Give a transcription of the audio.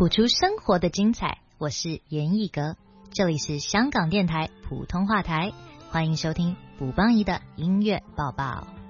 谱出生活的精彩。我是袁艺格，这里是香港电台普通话台，欢迎收听卜邦仪的音乐报报。